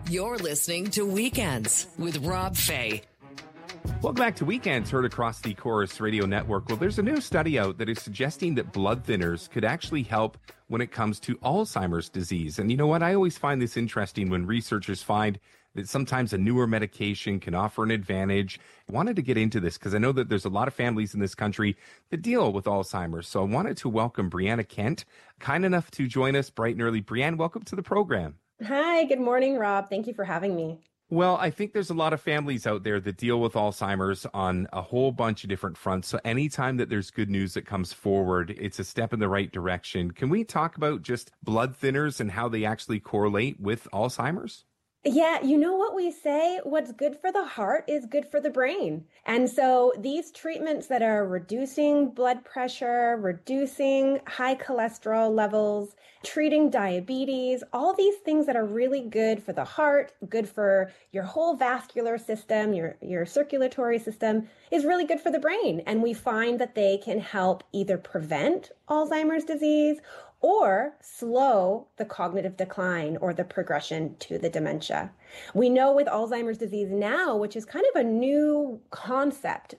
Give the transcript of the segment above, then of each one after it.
You're listening to Weekends with Rob Fay. Welcome back to Weekends, heard across the Chorus Radio Network. Well, there's a new study out that is suggesting that blood thinners could actually help when it comes to Alzheimer's disease. And you know what? I always find this interesting when researchers find that sometimes a newer medication can offer an advantage. I wanted to get into this because I know that there's a lot of families in this country that deal with Alzheimer's. So I wanted to welcome Brianna Kent, kind enough to join us bright and early. Brianna, welcome to the program. Hi, good morning, Rob. Thank you for having me. Well, I think there's a lot of families out there that deal with Alzheimer's on a whole bunch of different fronts. So anytime that there's good news that comes forward, it's a step in the right direction. Can we talk about just blood thinners and how they actually correlate with Alzheimer's? Yeah, you know what we say? What's good for the heart is good for the brain. And so these treatments that are reducing blood pressure, reducing high cholesterol levels, treating diabetes, all these things that are really good for the heart, good for your whole vascular system, your circulatory system, is really good for the brain. And we find that they can help either prevent Alzheimer's disease or slow the cognitive decline or the progression to the dementia. We know with Alzheimer's disease now, which is kind of a new concept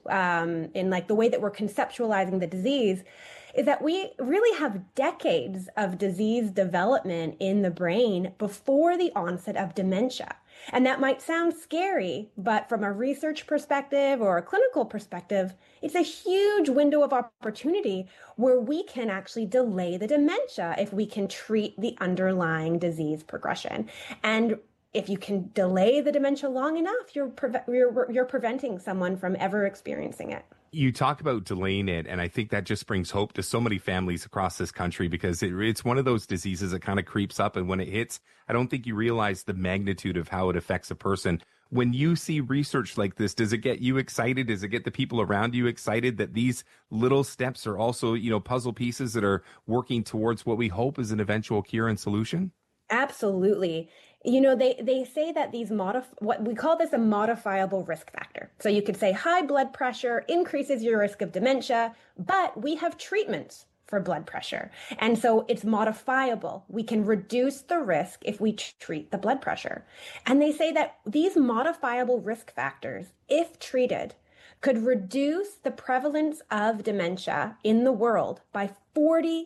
in like the way that we're conceptualizing the disease, is that we really have decades of disease development in the brain before the onset of dementia. And that might sound scary, but from a research perspective or a clinical perspective, it's a huge window of opportunity where we can actually delay the dementia if we can treat the underlying disease progression. And if you can delay the dementia long enough, you're preventing someone from ever experiencing it. You talk about delaying it, and I think that just brings hope to so many families across this country because it's one of those diseases that kind of creeps up, and when it hits, I don't think you realize the magnitude of how it affects a person. When you see research like this, does it get you excited? Does it get the people around you excited that these little steps are also, puzzle pieces that are working towards what we hope is an eventual cure and solution? Absolutely. They say that what we call this a modifiable risk factor. So you could say high blood pressure increases your risk of dementia, but we have treatments for blood pressure. And so it's modifiable. We can reduce the risk if we treat the blood pressure. And they say that these modifiable risk factors, if treated, could reduce the prevalence of dementia in the world by 40%.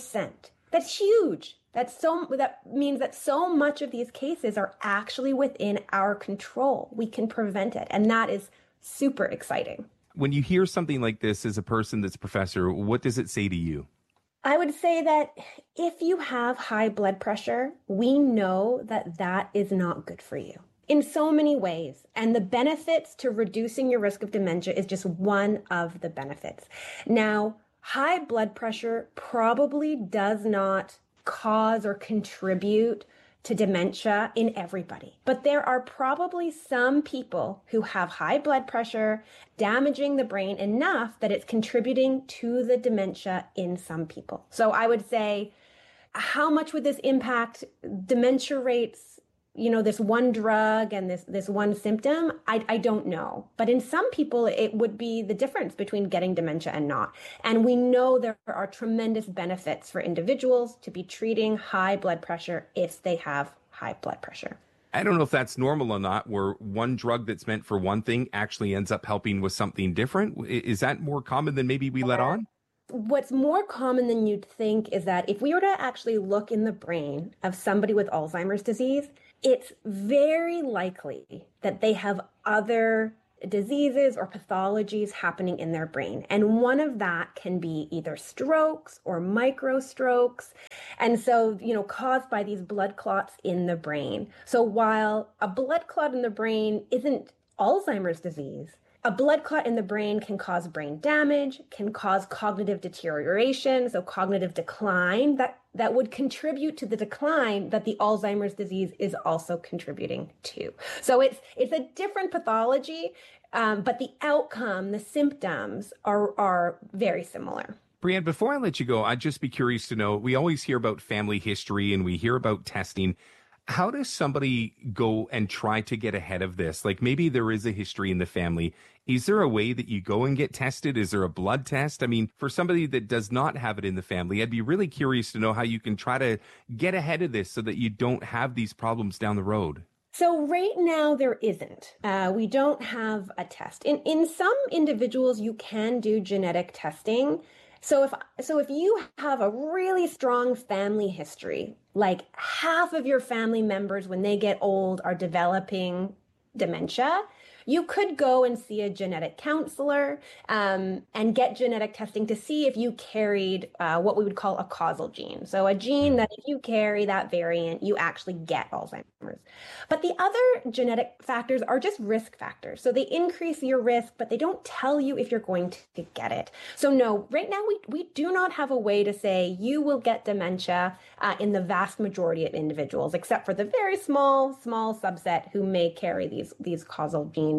That's huge. That means that so much of these cases are actually within our control. We can prevent it. And that is super exciting. When you hear something like this as a person that's a professor, what does it say to you? I would say that if you have high blood pressure, we know that that is not good for you in so many ways. And the benefits to reducing your risk of dementia is just one of the benefits. Now, high blood pressure probably does not cause or contribute to dementia in everybody. But there are probably some people who have high blood pressure damaging the brain enough that it's contributing to the dementia in some people. So I would say, how much would this impact dementia rates? This one drug and this one symptom, I don't know. But in some people, it would be the difference between getting dementia and not. And we know there are tremendous benefits for individuals to be treating high blood pressure if they have high blood pressure. I don't know if that's normal or not, where one drug that's meant for one thing actually ends up helping with something different. Is that more common than maybe we let on? What's more common than you'd think is that if we were to actually look in the brain of somebody with Alzheimer's disease, it's very likely that they have other diseases or pathologies happening in their brain. And one of that can be either strokes or micro strokes. And so, caused by these blood clots in the brain. So while a blood clot in the brain isn't Alzheimer's disease, a blood clot in the brain can cause brain damage, can cause cognitive deterioration, so cognitive decline that would contribute to the decline that the Alzheimer's disease is also contributing to. So it's a different pathology, but the outcome, the symptoms are very similar. Brianne, before I let you go, I'd just be curious to know, we always hear about family history and we hear about testing. How does somebody go and try to get ahead of this? Like maybe there is a history in the family. Is there a way that you go and get tested? Is there a blood test? I mean, for somebody that does not have it in the family, I'd be really curious to know how you can try to get ahead of this so that you don't have these problems down the road. So right now there isn't. We don't have a test. In some individuals, you can do genetic testing. So if you have a really strong family history, like half of your family members when they get old are developing dementia, you could go and see a genetic counselor and get genetic testing to see if you carried what we would call a causal gene. So a gene that if you carry that variant, you actually get Alzheimer's. But the other genetic factors are just risk factors. So they increase your risk, but they don't tell you if you're going to get it. So no, right now we do not have a way to say you will get dementia in the vast majority of individuals, except for the very small subset who may carry these causal genes.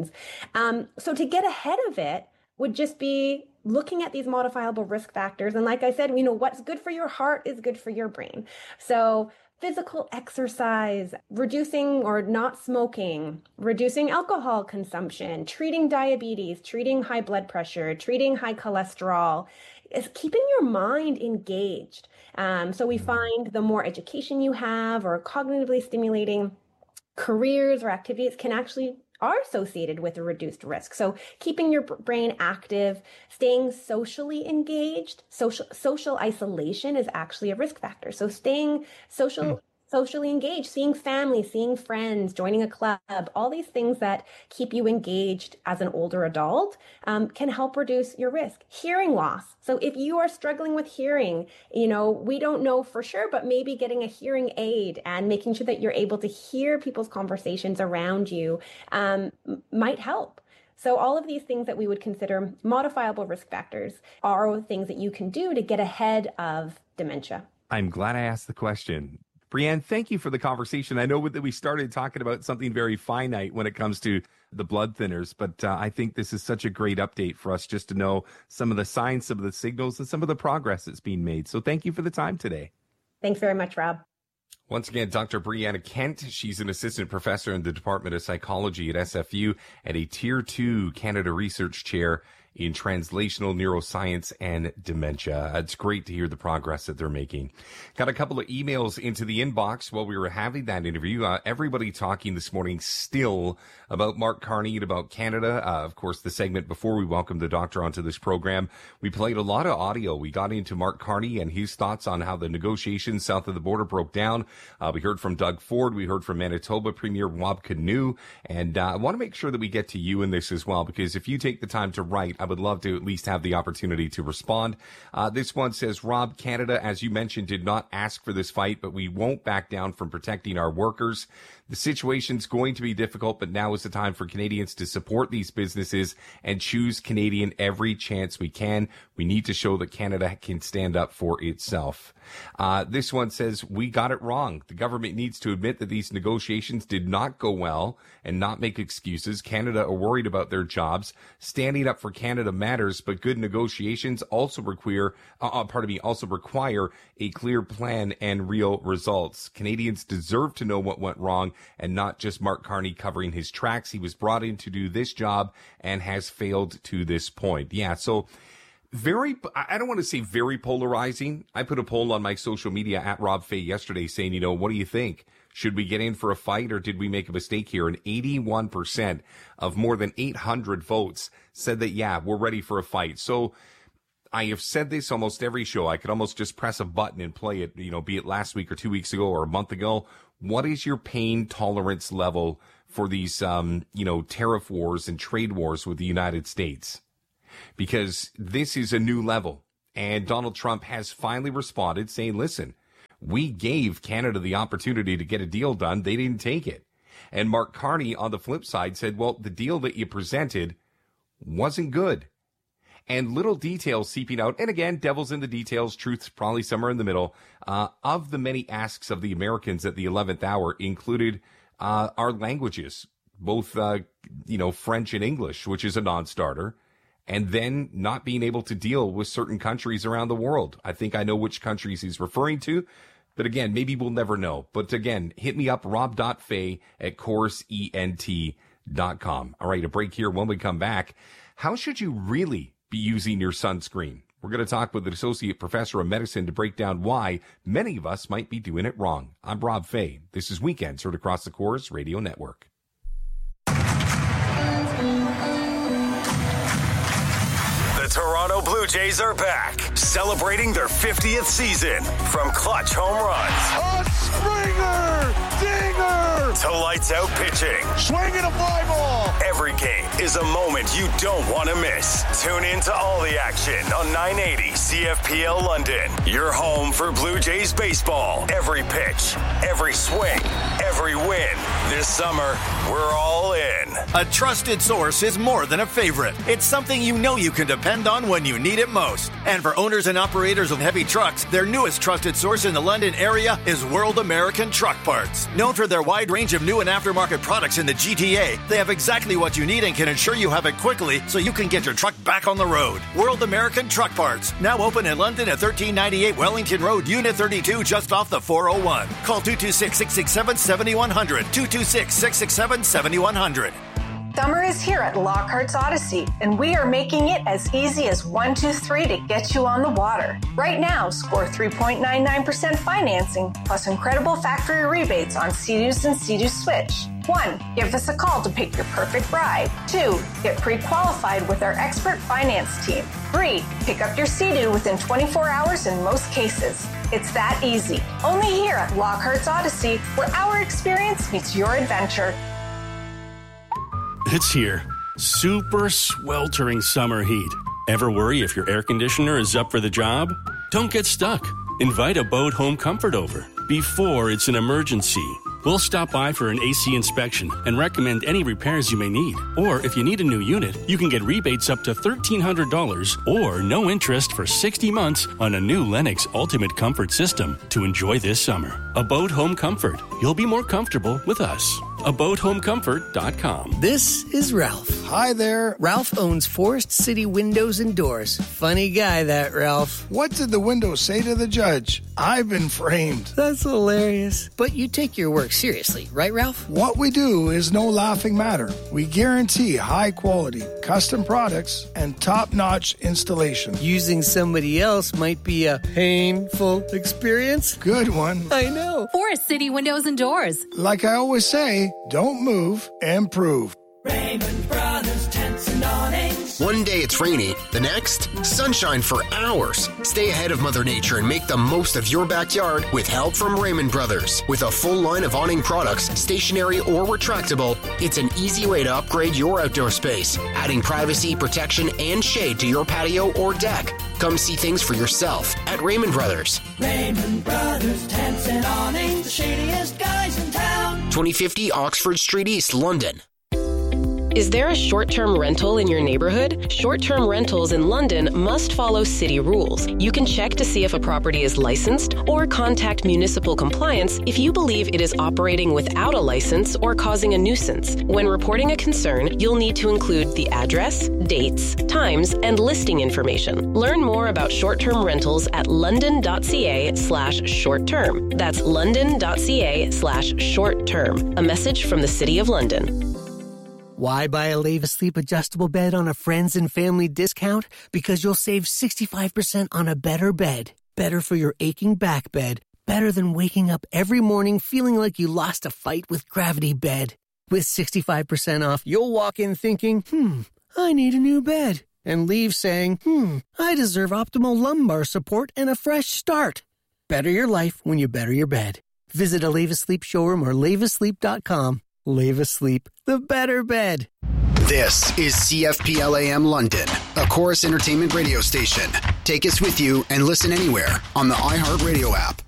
So to get ahead of it would just be looking at these modifiable risk factors. And like I said, what's good for your heart is good for your brain. So physical exercise, reducing or not smoking, reducing alcohol consumption, treating diabetes, treating high blood pressure, treating high cholesterol, is keeping your mind engaged. So we find the more education you have or cognitively stimulating careers or activities are associated with a reduced risk. So keeping your brain active, staying socially engaged, social isolation is actually a risk factor. So staying socially engaged, seeing family, seeing friends, joining a club, all these things that keep you engaged as an older adult can help reduce your risk. Hearing loss. So if you are struggling with hearing, we don't know for sure, but maybe getting a hearing aid and making sure that you're able to hear people's conversations around you might help. So all of these things that we would consider modifiable risk factors are things that you can do to get ahead of dementia. I'm glad I asked the question. Brianne, thank you for the conversation. I know that we started talking about something very finite when it comes to the blood thinners, but I think this is such a great update for us just to know some of the signs, some of the signals, and some of the progress that's being made. So thank you for the time today. Thanks very much, Rob. Once again, Dr. Brianna Kent, she's an assistant professor in the Department of Psychology at SFU and a Tier 2 Canada Research Chair in Translational Neuroscience and Dementia. It's great to hear the progress that they're making. Got a couple of emails into the inbox while we were having that interview. Everybody talking this morning still about Mark Carney and about Canada. Of course, the segment before we welcomed the doctor onto this program, we played a lot of audio. We got into Mark Carney and his thoughts on how the negotiations south of the border broke down. We heard from Doug Ford. We heard from Manitoba Premier Rob Canoe. And I want to make sure that we get to you in this as well, because if you take the time to write, I would love to at least have the opportunity to respond. This one says, Rob, Canada, as you mentioned, did not ask for this fight, but we won't back down from protecting our workers. The situation's going to be difficult, but now is the time for Canadians to support these businesses and choose Canadian every chance we can. We need to show that Canada can stand up for itself. This one says, we got it wrong. The government needs to admit that these negotiations did not go well and not make excuses. Canada are worried about their jobs. Standing up for Canada matters, but good negotiations also require a clear plan and real results. Canadians deserve to know what went wrong and not just Mark Carney covering his tracks. He was brought in to do this job and has failed to this point. Yeah, so I don't want to say very polarizing. I put a poll on my social media at Rob Fay yesterday saying, what do you think? Should we get in for a fight or did we make a mistake here? And 81% of more than 800 votes said that, yeah, we're ready for a fight. So I have said this almost every show. I could almost just press a button and play it, be it last week or 2 weeks ago or a month ago. What is your pain tolerance level for these, tariff wars and trade wars with the United States? Because this is a new level. And Donald Trump has finally responded saying, listen, we gave Canada the opportunity to get a deal done. They didn't take it. And Mark Carney on the flip side said, well, the deal that you presented wasn't good. And little details seeping out, and again, devil's in the details, truth's probably somewhere in the middle, of the many asks of the Americans at the 11th hour included our languages, both, French and English, which is a non-starter, and then not being able to deal with certain countries around the world. I think I know which countries he's referring to, but again, maybe we'll never know. But again, hit me up, rob.fay@corusent.com. All right, a break here. When we come back, how should you really be using your sunscreen? We're going to talk with an associate professor of medicine to break down why many of us might be doing it wrong. I'm Rob Fay. This is Weekends heard across the Corus Radio Network. The Toronto Blue Jays are back, celebrating their 50th season. From clutch home runs, a Springer, dinger, to lights out pitching, swinging a fly ball. Every game is a moment you don't want to miss. Tune in to all the action on 980 CFPL London. Your home for Blue Jays baseball. Every pitch, every swing, every win. This summer, we're all in. A trusted source is more than a favorite. It's something you know you can depend on when you need it most. And for owners and operators of heavy trucks, their newest trusted source in the London area is World American Truck Parts. Known for their wide range of new and aftermarket products in the GTA, they have exactly what you need and can ensure you have it quickly so you can get your truck back on the road. World American Truck Parts, now open in London at 1398 Wellington Road, Unit 32, just off the 401. Call 226-667-7100, 226-667-7100. Summer is here at Lockhart's Odyssey, and we are making it as easy as 1, 2, 3 to get you on the water. Right now, score 3.99% financing, plus incredible factory rebates on Sea-Doos and Sea-Doo Switch. 1. Give us a call to pick your perfect ride. 2. Get pre-qualified with our expert finance team. 3. Pick up your Sea-Doo within 24 hours in most cases. It's that easy. Only here at Lockhart's Odyssey, where our experience meets your adventure. It's here. Super sweltering summer heat. Ever worry if your air conditioner is up for the job? Don't get stuck. Invite Abode Home Comfort over before it's an emergency. We'll stop by for an AC inspection and recommend any repairs you may need. Or if you need a new unit, you can get rebates up to $1,300 or no interest for 60 months on a new Lennox Ultimate Comfort system to enjoy this summer. Abode Home Comfort. You'll be more comfortable with us. AbodeHomeComfort.com. This is Ralph. Hi there. Ralph owns Forest City Windows and Doors. Funny guy, that Ralph. What did the window say to the judge? I've been framed. That's hilarious. But you take your work seriously, right, Ralph? What we do is no laughing matter. We guarantee high quality, custom products, and top-notch installation. Using somebody else might be a painful experience. Good one. I know. Forest City Windows and Doors. Like I always say, don't move, improve. Raymond Brothers Tents and Awnings. One day it's rainy, the next, sunshine for hours. Stay ahead of Mother Nature and make the most of your backyard with help from Raymond Brothers. With a full line of awning products, stationary or retractable, it's an easy way to upgrade your outdoor space, adding privacy, protection, and shade to your patio or deck. Come see things for yourself at Raymond Brothers. Raymond Brothers Tents and Awnings, the shadiest guys in town. 2050 Oxford Street East, London. Is there a short-term rental in your neighborhood? Short-term rentals in London must follow city rules. You can check to see if a property is licensed or contact municipal compliance if you believe it is operating without a license or causing a nuisance. When reporting a concern, you'll need to include the address, dates, times, and listing information. Learn more about short-term rentals at london.ca/short-term. That's london.ca/short-term. A message from the City of London. Why buy a Leva Sleep adjustable bed on a friends and family discount? Because you'll save 65% on a better bed. Better for your aching back bed. Better than waking up every morning feeling like you lost a fight with Gravity Bed. With 65% off, you'll walk in thinking, I need a new bed. And leave saying, I deserve optimal lumbar support and a fresh start. Better your life when you better your bed. Visit a Leva Sleep showroom or levasleep.com. Leva Sleep, the better bed. This is CFPL AM London, a Chorus Entertainment radio station. Take us with you and listen anywhere on the iHeartRadio app.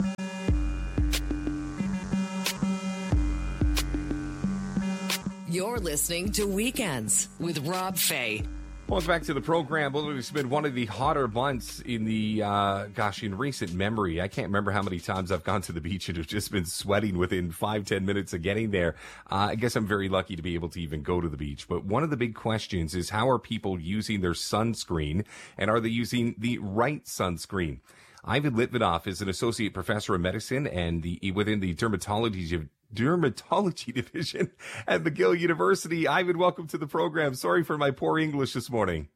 You're listening to Weekends with Rob Fay. Welcome back to the program. Well, it's been one of the hotter months in the, in recent memory. I can't remember how many times I've gone to the beach and have just been sweating within 5-10 minutes of getting there. I guess I'm very lucky to be able to even go to the beach. But one of the big questions is, how are people using their sunscreen, and are they using the right sunscreen? Ivan Litvinov is an associate professor of medicine and within the dermatology division at McGill University. Ivan, welcome to the program. Sorry for my poor English this morning.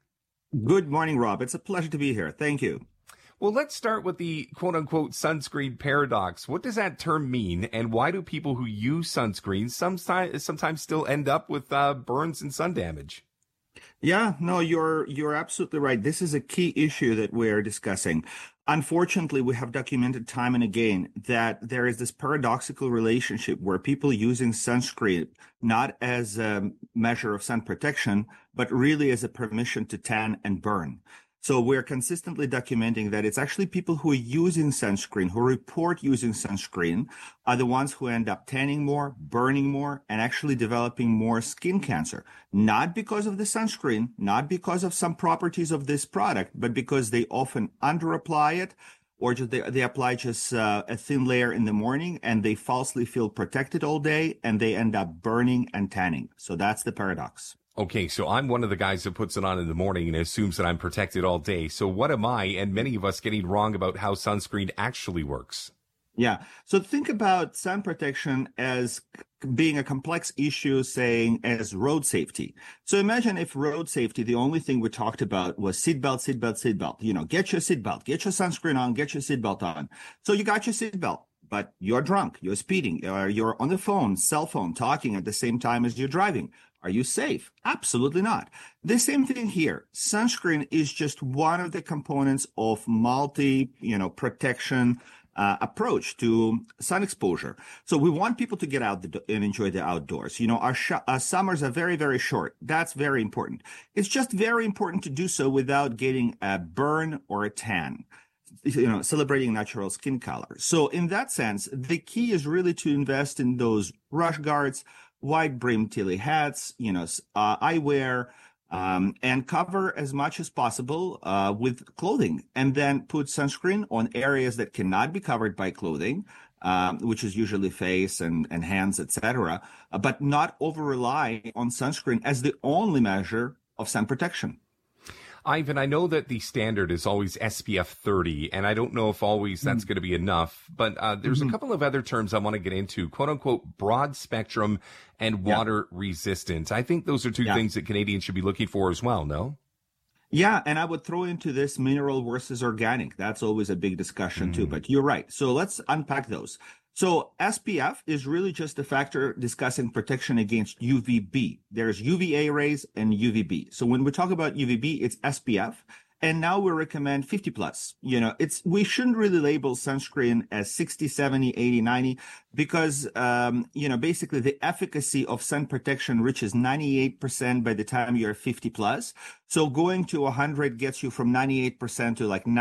Good morning, Rob. It's a pleasure to be here. Thank you. Well, let's start with the quote-unquote sunscreen paradox. What does that term mean, and why do people who use sunscreen sometimes still end up with burns and sun damage? Yeah, no, you're absolutely right. This is a key issue that we're discussing. Unfortunately, we have documented time and again that there is this paradoxical relationship where people using sunscreen not as a measure of sun protection, but really as a permission to tan and burn. So we're consistently documenting that it's actually people who are using sunscreen, who report using sunscreen, are the ones who end up tanning more, burning more, and actually developing more skin cancer. Not because of the sunscreen, not because of some properties of this product, but because they often under-apply it, or just they apply just a thin layer in the morning, and they falsely feel protected all day, and they end up burning and tanning. So that's the paradox. Okay, so I'm one of the guys that puts it on in the morning and assumes that I'm protected all day. So what am I, and many of us, getting wrong about how sunscreen actually works? Yeah. So think about sun protection as being a complex issue, saying as road safety. So imagine if road safety, the only thing we talked about was seatbelt, seatbelt, seatbelt. You know, get your seatbelt, get your sunscreen on, get your seatbelt on. So you got your seatbelt, but you're drunk, you're speeding, you're on the phone, cell phone, talking at the same time as you're driving. Are you safe? Absolutely not. The same thing here. Sunscreen is just one of the components of protection approach to sun exposure. So we want people to get out and enjoy the outdoors. You know, our summers are very, very short. That's very important. It's just very important to do so without getting a burn or a tan. You know, celebrating natural skin color. So in that sense, the key is really to invest in those rush guards, wide brim Tilly hats, eyewear, and cover as much as possible with clothing, and then put sunscreen on areas that cannot be covered by clothing, which is usually face and hands, etc., but not over-rely on sunscreen as the only measure of sun protection. Ivan, I know that the standard is always SPF 30, and I don't know if always that's going to be enough, but there's a couple of other terms I want to get into, quote-unquote broad spectrum and water resistant. I think those are two things that Canadians should be looking for as well, no? Yeah, and I would throw into this mineral versus organic. That's always a big discussion too, but you're right. So let's unpack those. So SPF is really just a factor discussing protection against UVB. There's UVA rays and UVB. So when we talk about UVB, it's SPF. And now we recommend 50 plus. You know, we shouldn't really label sunscreen as 60, 70, 80, 90 because, basically the efficacy of sun protection reaches 98% by the time you're 50 plus. So going to 100 gets you from 98% to like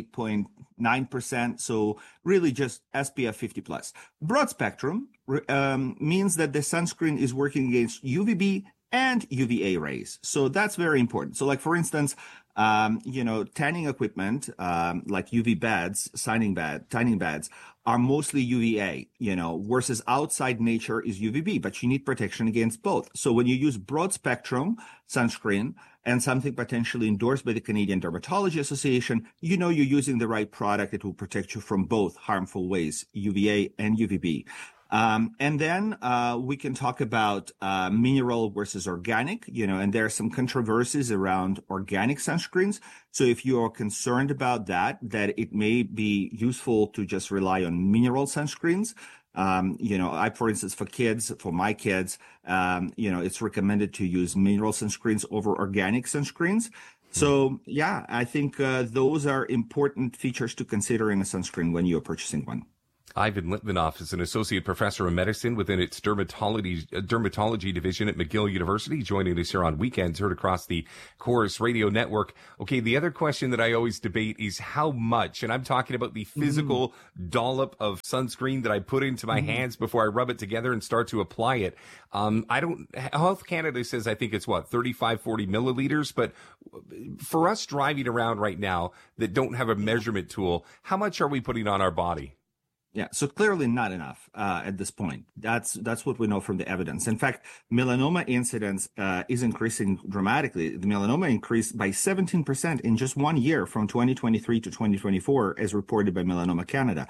98.9%. So really just SPF 50 plus. Broad spectrum means that the sunscreen is working against UVB and UVA rays. So that's very important. So like, for instance, tanning equipment, like UV pads, tanning pads are mostly UVA, versus outside nature is UVB, but you need protection against both. So when you use broad spectrum sunscreen and something potentially endorsed by the Canadian Dermatology Association, you're using the right product. It will protect you from both harmful ways, UVA and UVB. And then we can talk about mineral versus organic, and there are some controversies around organic sunscreens. So if you are concerned about that it may be useful to just rely on mineral sunscreens. For instance, for my kids, it's recommended to use mineral sunscreens over organic sunscreens. So, yeah, I think those are important features to consider in a sunscreen when you're purchasing one. Ivan Litvinov is an associate professor of medicine within its dermatology division at McGill University, joining us here on Weekends, heard across the Chorus Radio Network. Okay, the other question that I always debate is how much, and I'm talking about the physical dollop of sunscreen that I put into my hands before I rub it together and start to apply it. Health Canada says, I think it's 35, 40 milliliters, but for us driving around right now that don't have a measurement tool, how much are we putting on our body? Yeah, so clearly not enough at this point. That's what we know from the evidence. In fact, melanoma incidence is increasing dramatically. The melanoma increased by 17% in just 1 year from 2023 to 2024, as reported by Melanoma Canada.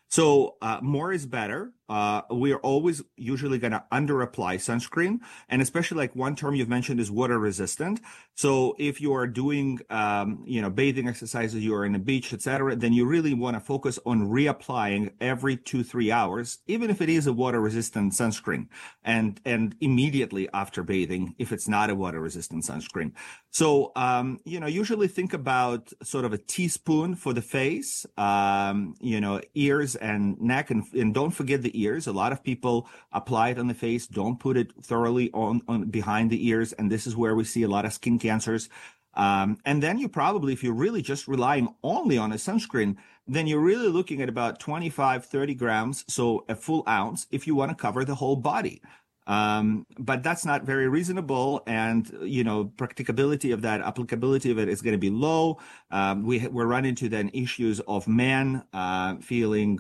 So more is better. We are always usually going to under apply sunscreen, and especially like one term you've mentioned is water resistant. So if you are doing, bathing exercises, you are in a beach, etc., then you really want to focus on reapplying every 2-3 hours, even if it is a water resistant sunscreen, and immediately after bathing if it's not a water resistant sunscreen. So, usually think about sort of a teaspoon for the face, ears and neck, and don't forget the ears. A lot of people apply it on the face, don't put it thoroughly on behind the ears, and this is where we see a lot of skin cancers. And then you probably, if you're really just relying only on a sunscreen, then you're really looking at about 25-30 grams, so a full ounce, if you want to cover the whole body. But that's not very reasonable, and practicability of that, applicability of it is going to be low. We're running into then issues of men feeling,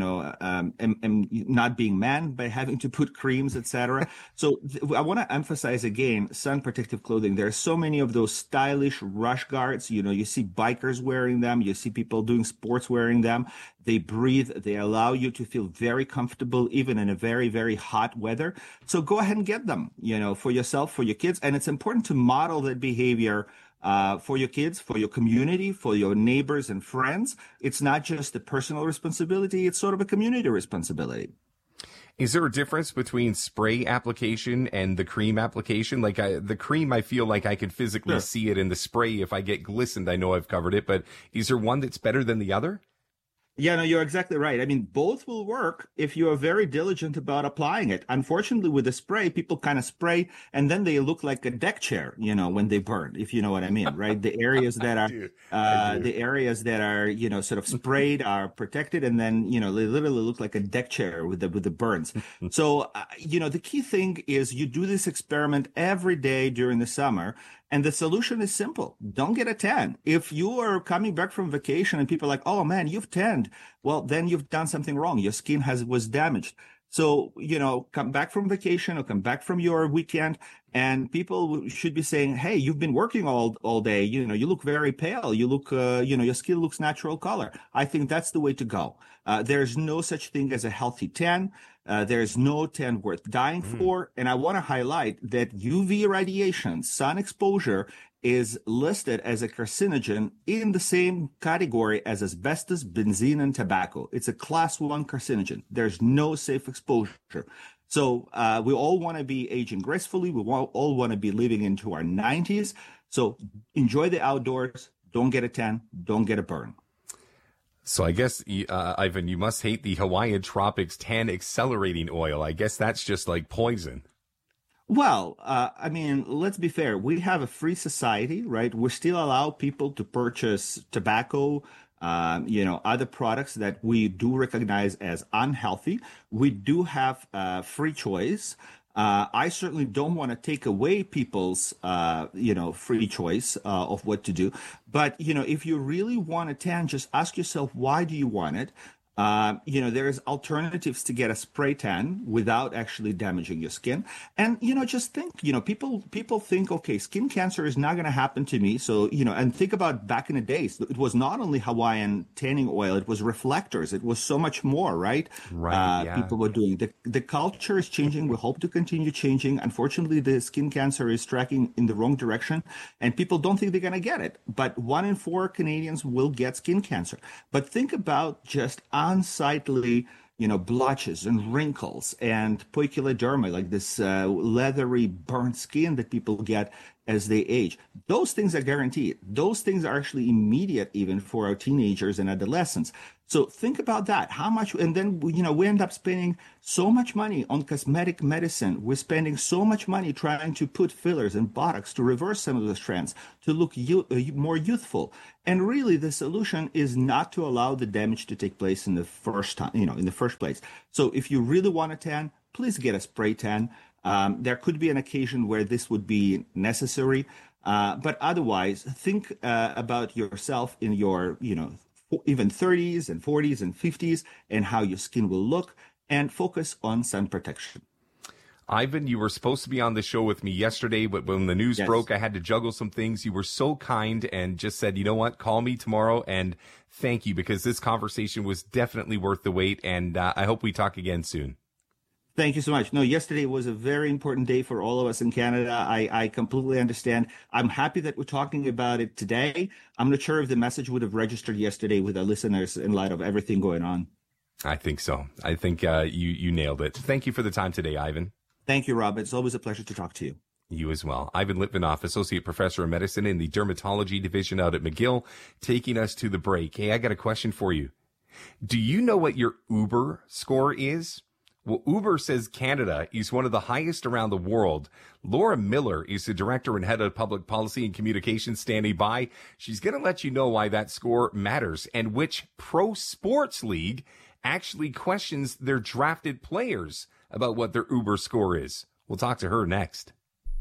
not being man by having to put creams, etc. So I want to emphasize again, sun protective clothing. There are so many of those stylish rush guards. You see bikers wearing them. You see people doing sports wearing them. They breathe. They allow you to feel very comfortable, even in a very, very hot weather. So go ahead and get them, for yourself, for your kids. And it's important to model that behavior for your kids, for your community, for your neighbors and friends. It's not just a personal responsibility. It's sort of a community responsibility. Is there a difference between spray application and the cream application? Like the cream, I feel like I could physically see it in the spray. If I get glistened, I know I've covered it. But is there one that's better than the other? Yeah, no, you're exactly right. I mean, both will work if you are very diligent about applying it. Unfortunately, with the spray, people kind of spray and then they look like a deck chair, when they burn, if you know what I mean, right? The areas that are, sort of sprayed are protected, and then, they literally look like a deck chair with the burns. So, the key thing is you do this experiment every day during the summer. And the solution is simple. Don't get a tan. If you are coming back from vacation and people are like, oh man, you've tanned, well, then you've done something wrong. Your skin was damaged. So, come back from vacation or come back from your weekend, and people should be saying, hey, you've been working all day. You look very pale. You look, your skin looks natural color. I think that's the way to go. There's no such thing as a healthy tan. There's no tan worth dying for. And I want to highlight that UV radiation, sun exposure, is listed as a carcinogen in the same category as asbestos, benzene, and tobacco. It's a class 1 carcinogen. There's no safe exposure. So we all want to be aging gracefully. We all want to be living into our 90s. So enjoy the outdoors. Don't get a tan. Don't get a burn. So I guess, Ivan, you must hate the Hawaiian Tropics tan accelerating oil. I guess that's just like poison. Well, let's be fair. We have a free society, right? We still allow people to purchase tobacco, other products that we do recognize as unhealthy. We do have free choice. I certainly don't want to take away people's, free choice of what to do. But, if you really want a tan, just ask yourself, why do you want it? There's alternatives to get a spray tan without actually damaging your skin. And, just think, people think, okay, skin cancer is not going to happen to me. So, and think about back in the days, it was not only Hawaiian tanning oil, it was reflectors. It was so much more, right? Right. Yeah. People were doing. The culture is changing. We hope to continue changing. Unfortunately, the skin cancer is tracking in the wrong direction, and people don't think they're going to get it. But 1 in 4 Canadians will get skin cancer. But think about just unsightly, blotches and wrinkles and poikiloderma, like this leathery burnt skin that people get as they age. Those things are guaranteed. Those things are actually immediate even for our teenagers and adolescents. So think about that. How much, and then, we end up spending so much money on cosmetic medicine. We're spending so much money trying to put fillers and Botox to reverse some of those trends, to look more youthful. And really the solution is not to allow the damage to take place in the first time, in the first place. So if you really want a tan, please get a spray tan. There could be an occasion where this would be necessary. But otherwise, think about yourself in your, even 30s and 40s and 50s and how your skin will look, and focus on sun protection. Ivan, you were supposed to be on the show with me yesterday, but when the news broke, I had to juggle some things. You were so kind and just said, you know what, call me tomorrow, and thank you, because this conversation was definitely worth the wait, and I hope we talk again soon. Thank you so much. No, yesterday was a very important day for all of us in Canada. I completely understand. I'm happy that we're talking about it today. I'm not sure if the message would have registered yesterday with our listeners in light of everything going on. I think so. I think you nailed it. Thank you for the time today, Ivan. Thank you, Rob. It's always a pleasure to talk to you. You as well. Ivan Litvinoff, Associate Professor of Medicine in the Dermatology Division out at McGill, taking us to the break. Hey, I got a question for you. Do you know what your Uber score is? Well, Uber says Canada is one of the highest around the world. Laura Miller is the Director and Head of Public Policy and Communications standing by. She's going to let you know why that score matters and which pro sports league actually questions their drafted players about what their Uber score is. We'll talk to her next.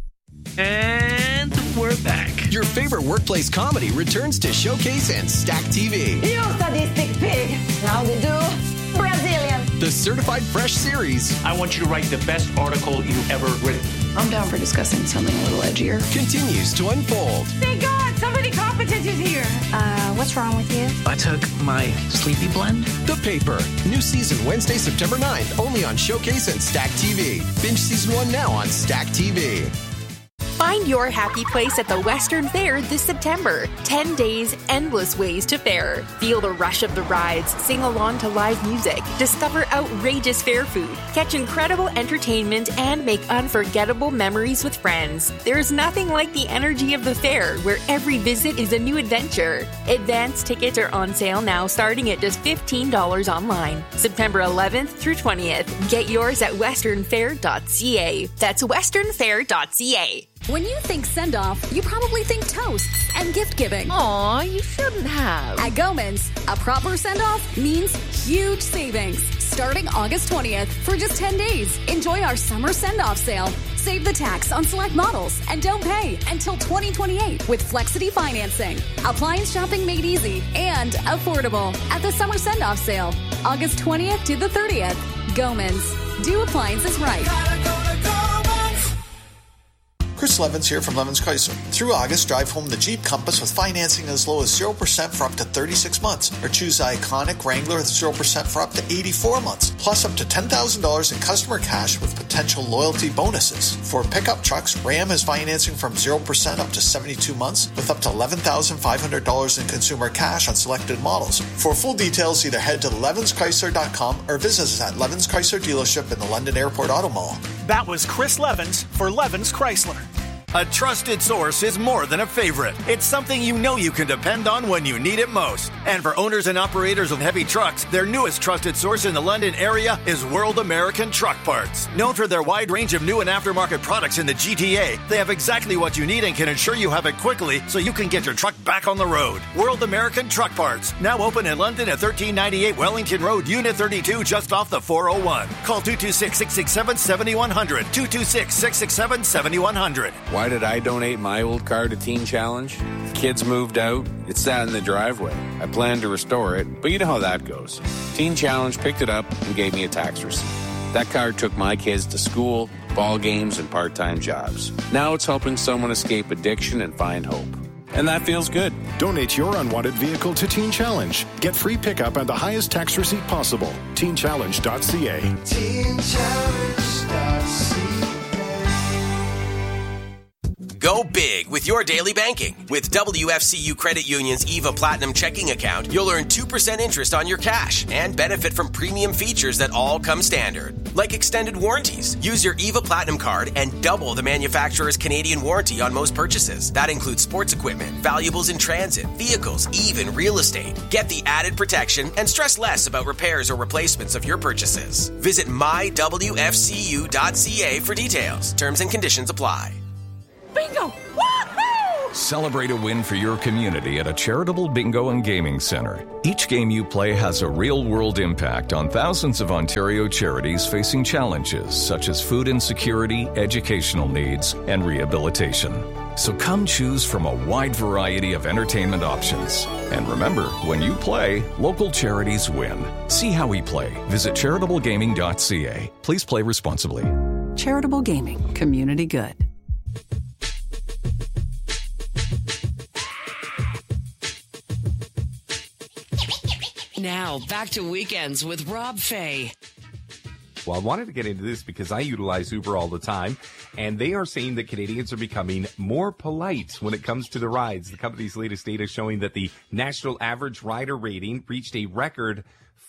And we're back. Your favorite workplace comedy returns to Showcase and Stack TV. You sadistic pig. How they do? Brazilian. The Certified Fresh series. I want you to write the best article you've ever written. I'm down for discussing something a little edgier. Continues to unfold. Thank God, somebody competent is here. What's wrong with you? I took my sleepy blend. The Paper. New season Wednesday, September 9th, only on Showcase and Stack TV. Binge season 1 now on Stack TV. Find your happy place at the Western Fair this September. 10 days, endless ways to fair. Feel the rush of the rides, sing along to live music, discover outrageous fair food, catch incredible entertainment, and make unforgettable memories with friends. There's nothing like the energy of the fair, where every visit is a new adventure. Advance tickets are on sale now, starting at just $15 online. September 11th through 20th. Get yours at westernfair.ca. That's westernfair.ca. When you think send-off, you probably think toasts and gift-giving. Aw, you shouldn't have. At Gomans, a proper send-off means huge savings. Starting August 20th for just 10 days. Enjoy our summer send-off sale. Save the tax on select models and don't pay until 2028 with Flexity financing. Appliance shopping made easy and affordable at the summer send-off sale. August 20th to the 30th. Gomans. Do appliances right. Chris Levins here from Levins Chrysler. Through August, drive home the Jeep Compass with financing as low as 0% for up to 36 months. Or choose the iconic Wrangler with 0% for up to 84 months. Plus up to $10,000 in customer cash with potential loyalty bonuses. For pickup trucks, Ram is financing from 0% up to 72 months with up to $11,500 in consumer cash on selected models. For full details, either head to levinschrysler.com or visit us at Levins Chrysler dealership in the London Airport Auto Mall. That was Chris Levins for Levins Chrysler. A trusted source is more than a favorite. It's something you know you can depend on when you need it most. And for owners and operators of heavy trucks, their newest trusted source in the London area is World American Truck Parts. Known for their wide range of new and aftermarket products in the GTA, they have exactly what you need and can ensure you have it quickly so you can get your truck back on the road. World American Truck Parts, now open in London at 1398 Wellington Road, Unit 32, just off the 401. Call 226-667-7100, 226-667-7100. Why did I donate my old car to Teen Challenge? Kids moved out. It sat in the driveway. I planned to restore it, but you know how that goes. Teen Challenge picked it up and gave me a tax receipt. That car took my kids to school, ball games, and part-time jobs. Now it's helping someone escape addiction and find hope. And that feels good. Donate your unwanted vehicle to Teen Challenge. Get free pickup and the highest tax receipt possible. TeenChallenge.ca. TeenChallenge.ca. Go big with your daily banking. With WFCU Credit Union's EVA Platinum checking account, you'll earn 2% interest on your cash and benefit from premium features that all come standard. Like extended warranties. Use your EVA Platinum card and double the manufacturer's Canadian warranty on most purchases. That includes sports equipment, valuables in transit, vehicles, even real estate. Get the added protection and stress less about repairs or replacements of your purchases. Visit mywfcu.ca for details. Terms and conditions apply. Bingo! Woohoo! Celebrate a win for your community at a charitable bingo and gaming center. Each game you play has a real-world impact on thousands of Ontario charities facing challenges such as food insecurity, educational needs, and rehabilitation. So come choose from a wide variety of entertainment options. And remember, when you play, local charities win. See how we play. Visit charitablegaming.ca. Please play responsibly. Charitable gaming. Community good. Now, back to Weekends with Rob Fay. Well, I wanted to get into this because I utilize Uber all the time, and they are saying that Canadians are becoming more polite when it comes to the rides. The company's latest data showing that the national average rider rating reached a record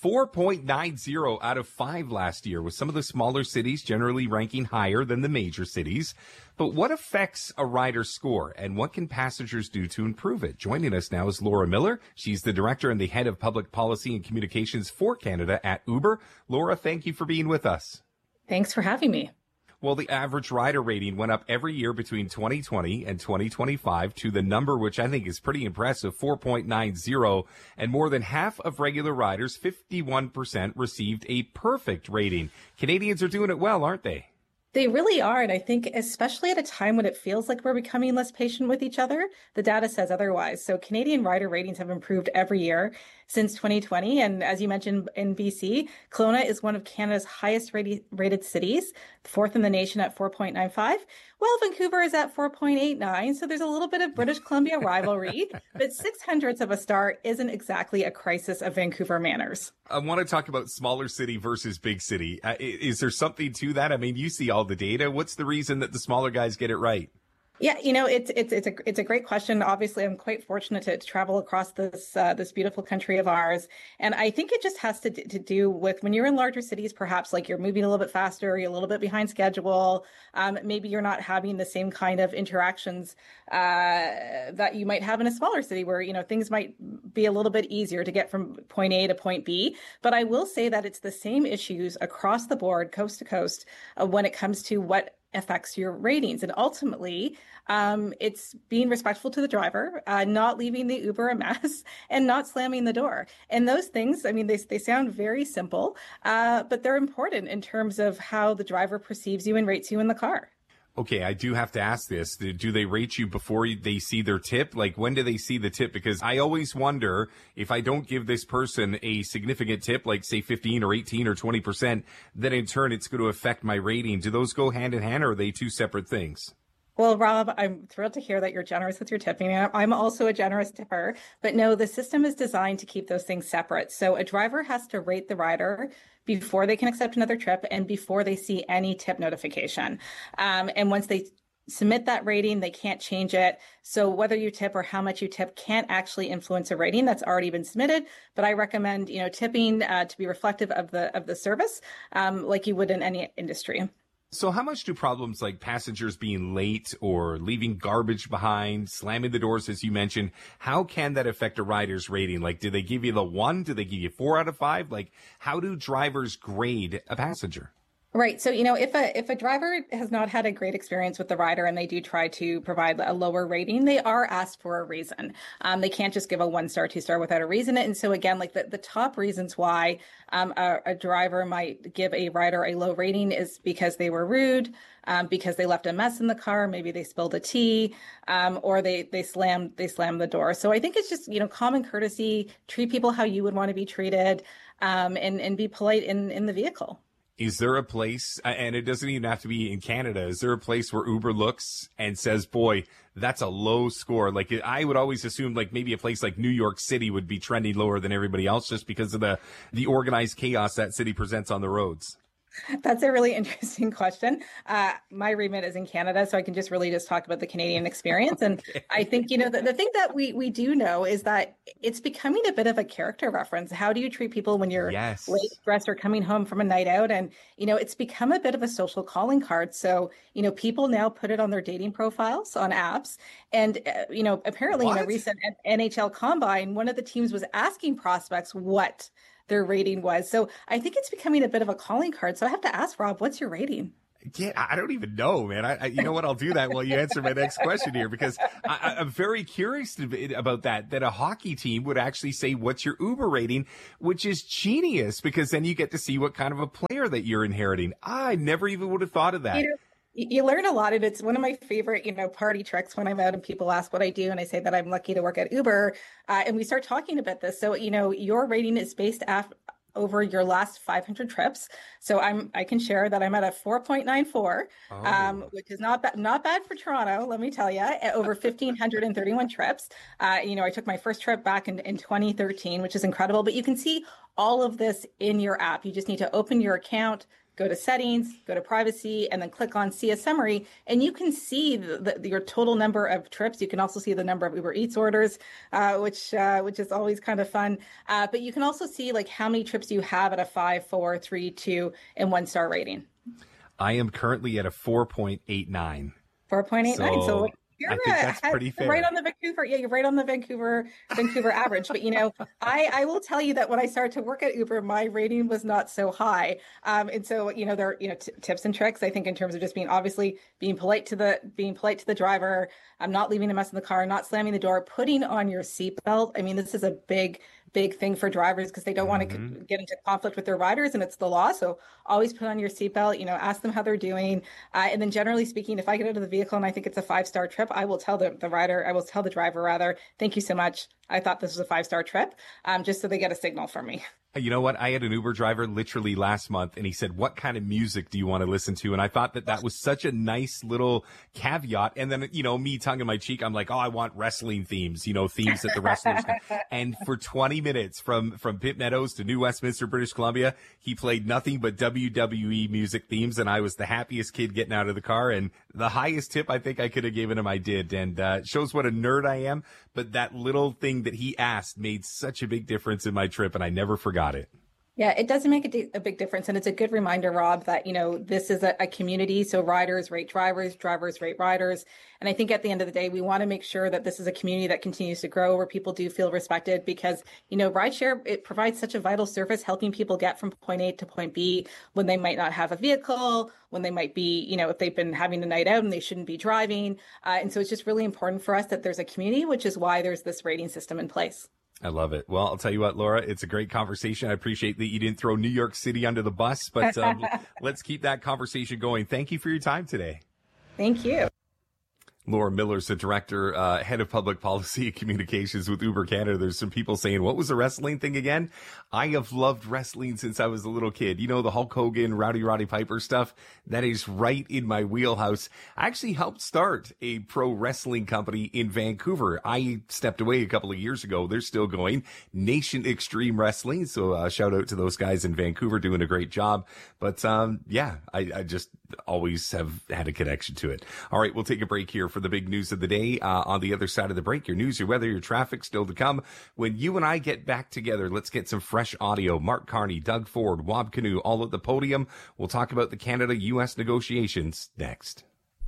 4.90 out of 5 last year, with some of the smaller cities generally ranking higher than the major cities. But what affects a rider's score, and what can passengers do to improve it? Joining us now is Laura Miller. She's the director and the head of public policy and communications for Canada at Uber. Laura, thank you for being with us. Thanks for having me. Well, the average rider rating went up every year between 2020 and 2025 to the number, which I think is pretty impressive, 4.90. And more than half of regular riders, 51%, received a perfect rating. Canadians are doing it well, aren't they? They really are. And I think especially at a time when it feels like we're becoming less patient with each other, the data says otherwise. So Canadian rider ratings have improved every year since 2020. And as you mentioned in BC, Kelowna is one of Canada's highest rated cities, fourth in the nation at 4.95. Well, Vancouver is at 4.89. So there's a little bit of British Columbia rivalry, but 0.06 of a star isn't exactly a crisis of Vancouver manners. I want to talk about smaller city versus big city. Is there something to that? I mean, you see all the data. What's the reason that the smaller guys get it right? Yeah, it's a great question. Obviously, I'm quite fortunate to travel across this beautiful country of ours, and I think it just has to do with when you're in larger cities, perhaps like you're moving a little bit faster, you're a little bit behind schedule. Maybe you're not having the same kind of interactions that you might have in a smaller city, where things might be a little bit easier to get from point A to point B. But I will say that it's the same issues across the board, coast to coast, when it comes to what affects your ratings. And ultimately, it's being respectful to the driver, not leaving the Uber a mess, and not slamming the door. And those things, I mean, they sound very simple, but they're important in terms of how the driver perceives you and rates you in the car. Okay, I do have to ask this. Do they rate you before they see their tip? Like, when do they see the tip? Because I always wonder, if I don't give this person a significant tip, like say 15 or 18 or 20%, then in turn it's going to affect my rating. Do those go hand in hand, or are they two separate things? Well, Rob, I'm thrilled to hear that you're generous with your tipping. I'm also a generous tipper, but no, the system is designed to keep those things separate. So a driver has to rate the rider before they can accept another trip and before they see any tip notification. And once they submit that rating, they can't change it. So whether you tip or how much you tip can't actually influence a rating that's already been submitted. But I recommend, tipping to be reflective of the service, like you would in any industry. So how much do problems like passengers being late or leaving garbage behind, slamming the doors, as you mentioned, how can that affect a rider's rating? Like, do they give you the 1? Do they give you 4 out of 5? Like, how do drivers grade a passenger? Right. So, if a driver has not had a great experience with the rider and they do try to provide a lower rating, they are asked for a reason. They can't just give a 1-star, 2-star without a reason. And so again, like the top reasons why a driver might give a rider a low rating is because they were rude, because they left a mess in the car, maybe they spilled a tea, or they slammed the door. So I think it's just, common courtesy, treat people how you would want to be treated, and be polite in the vehicle. Is there a place, and it doesn't even have to be in Canada, is there a place where Uber looks and says, boy, that's a low score? Like, I would always assume like maybe a place like New York City would be trending lower than everybody else just because of the organized chaos that city presents on the roads. That's a really interesting question. My remit is in Canada, so I can just talk about the Canadian experience. And okay. I think, the thing that we do know is that it's becoming a bit of a character reference. How do you treat people when you're late, stressed, or coming home from a night out? And, it's become a bit of a social calling card. So, people now put it on their dating profiles on apps. And, apparently in a recent NHL Combine, one of the teams was asking prospects what their rating was. So I think it's becoming a bit of a calling card. So I have to ask, Rob, what's your rating? Yeah, I don't even know, man. You know what? I'll do that while you answer my next question here, because I'm very curious about that a hockey team would actually say, what's your Uber rating, which is genius, because then you get to see what kind of a player that you're inheriting. I never even would have thought of that. You learn a lot, and it's one of my favorite, party tricks when I'm out and people ask what I do, and I say that I'm lucky to work at Uber, and we start talking about this. So, your rating is based over your last 500 trips. So I can share that I'm at a 4.94, which is not bad for Toronto, let me tell you, over 1,531 trips. I took my first trip back in 2013, which is incredible, but you can see all of this in your app. You just need to open your account, go to settings, go to privacy, and then click on see a summary. And you can see your total number of trips. You can also see the number of Uber Eats orders, which is always kind of fun. But you can also see like how many trips you have at a 5, 4, 3, 2, and 1-star rating. I am currently at a 4.89. 4.89. So I think that's pretty fair. Right on the Vancouver. Yeah, you're right on the Vancouver average. But, I will tell you that when I started to work at Uber, my rating was not so high. And so, there are, tips and tricks, I think, in terms of just being polite to the driver. I'm not leaving a mess in the car, not slamming the door, putting on your seatbelt. I mean, this is a big thing for drivers because they don't want to get into conflict with their riders, and it's the law. So always put on your seatbelt, ask them how they're doing. And then generally speaking, if I get out of the vehicle and I think it's a 5-star trip, I will tell the driver rather, thank you so much. I thought this was a 5-star trip, just so they get a signal from me. You know what? I had an Uber driver literally last month, and he said, what kind of music do you want to listen to? And I thought that was such a nice little caveat. And then, me tongue in my cheek, I'm like, oh, I want wrestling themes, themes that the wrestlers And for 20 minutes from Pitt Meadows to New Westminster, British Columbia, he played nothing but WWE music themes. And I was the happiest kid getting out of the car. And the highest tip I think I could have given him, I did. And shows what a nerd I am. But that little thing that he asked made such a big difference in my trip, and I never forgot it. Yeah, it does make a big difference. And it's a good reminder, Rob, that, this is a community. So riders rate drivers, drivers rate riders. And I think at the end of the day, we want to make sure that this is a community that continues to grow, where people do feel respected, because, rideshare, it provides such a vital service, helping people get from point A to point B when they might not have a vehicle, when they might be, if they've been having a night out and they shouldn't be driving. And so it's just really important for us that there's a community, which is why there's this rating system in place. I love it. Well, I'll tell you what, Laura, it's a great conversation. I appreciate that you didn't throw New York City under the bus, but let's keep that conversation going. Thank you for your time today. Thank you. Laura Miller's the director, head of public policy and communications with Uber Canada. There's some people saying, what was the wrestling thing again? I have loved wrestling since I was a little kid. The Hulk Hogan, Roddy Piper stuff. That is right in my wheelhouse. I actually helped start a pro wrestling company in Vancouver. I stepped away a couple of years ago. They're still going. Nation Extreme Wrestling. So shout out to those guys in Vancouver doing a great job. But I just always have had a connection to it. All right, we'll take a break here for the big news of the day. On the other side of the break, your news, your weather, your traffic still to come. When you and I get back together, let's get some fresh audio. Mark Carney, Doug Ford, Wab Canoe, all at the podium. We'll talk about the Canada-U.S. negotiations next.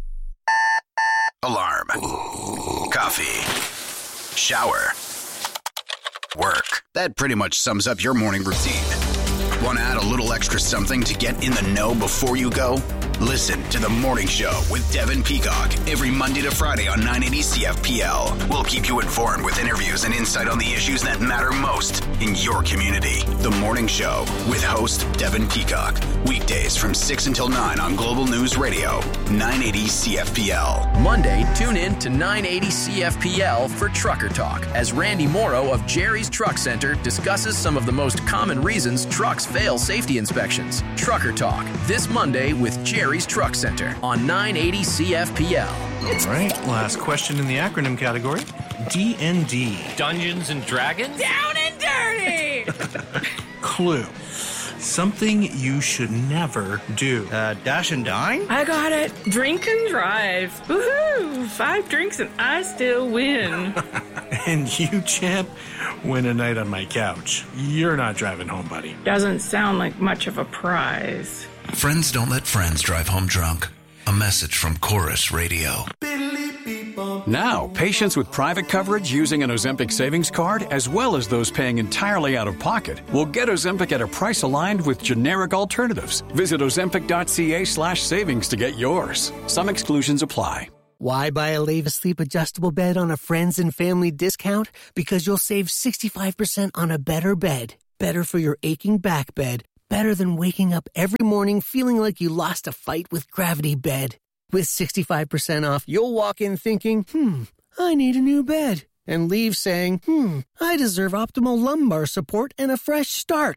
Alarm. Coffee. Shower. Work. That pretty much sums up your morning routine. Want to add a little extra something to get in the know before you go? Listen to The Morning Show with Devin Peacock every Monday to Friday on 980 CFPL. We'll keep you informed with interviews and insight on the issues that matter most in your community. The Morning Show with host Devin Peacock. Weekdays from 6 until 9 on Global News Radio, 980 CFPL. Monday, tune in to 980 CFPL for Trucker Talk as Randy Morrow of Jerry's Truck Center discusses some of the most common reasons trucks fail safety inspections. Trucker Talk, this Monday with Jerry's Truck Center on 980 CFPL. All right, last question in the acronym category. D&D. Dungeons and Dragons? Down and dirty! Clue. Something you should never do. Dash and dine? I got it. Drink and drive. Woohoo! 5 drinks and I still win. And you, champ, win a night on my couch. You're not driving home, buddy. Doesn't sound like much of a prize. Friends don't let friends drive home drunk. A message from Chorus Radio. Now, patients with private coverage using an Ozempic savings card, as well as those paying entirely out of pocket, will get Ozempic at a price aligned with generic alternatives. Visit ozempic.ca/savings to get yours. Some exclusions apply. Why buy a Leva Sleep adjustable bed on a friends and family discount? Because you'll save 65% on a better bed. Better for your aching back bed. Better than waking up every morning feeling like you lost a fight with Gravity Bed. With 65% off, you'll walk in thinking, I need a new bed. And leave saying, I deserve optimal lumbar support and a fresh start.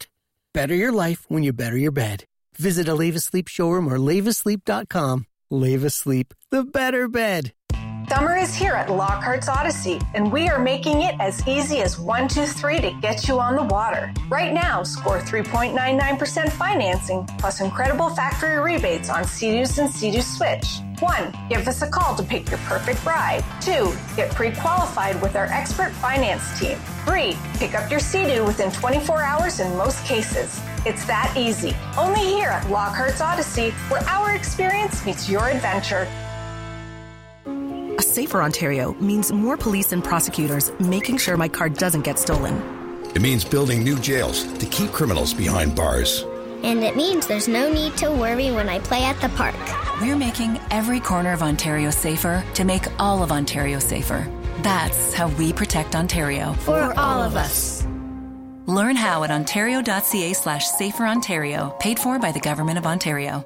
Better your life when you better your bed. Visit a Leva Sleep showroom or levasleep.com. Leva Sleep, the better bed. Summer is here at Lockhart's Odyssey, and we are making it as easy as 1, 2, 3 to get you on the water. Right now, score 3.99% financing, plus incredible factory rebates on Sea-Doos and Sea-Doo Switch. 1, give us a call to pick your perfect ride. 2, get pre-qualified with our expert finance team. 3, pick up your Sea-Doo within 24 hours in most cases. It's that easy. Only here at Lockhart's Odyssey, where our experience meets your adventure. A safer Ontario means more police and prosecutors making sure my car doesn't get stolen. It means building new jails to keep criminals behind bars. And it means there's no need to worry when I play at the park. We're making every corner of Ontario safer to make all of Ontario safer. That's how we protect Ontario. For all of us. Learn how at ontario.ca/saferontario. Paid for by the Government of Ontario.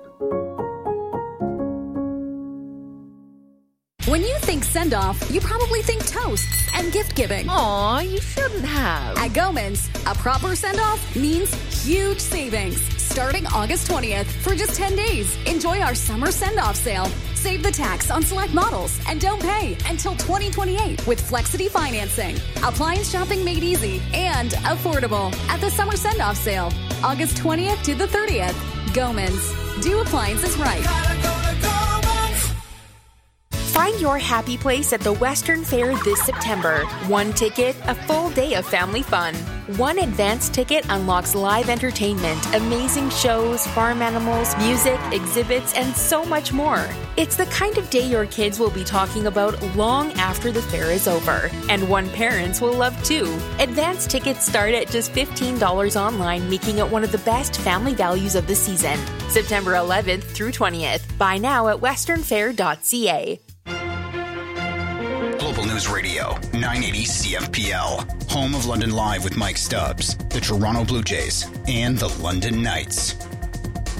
When you think send-off, you probably think toasts and gift-giving. Aw, you shouldn't have. At Goman's, a proper send-off means huge savings. Starting August 20th, for just 10 days, enjoy our summer send-off sale. Save the tax on select models and don't pay until 2028 with Flexity financing. Appliance shopping made easy and affordable at the summer send-off sale, August 20th to the 30th. Goman's. Do appliances right. Find your happy place at the Western Fair this September. 1 ticket, a full day of family fun. 1 advance ticket unlocks live entertainment, amazing shows, farm animals, music, exhibits, and so much more. It's the kind of day your kids will be talking about long after the fair is over. And one parents will love too. Advance tickets start at just $15 online, making it one of the best family values of the season. September 11th through 20th. Buy now at westernfair.ca. Global News Radio, 980 CFPL, home of London Live with Mike Stubbs, the Toronto Blue Jays, and the London Knights.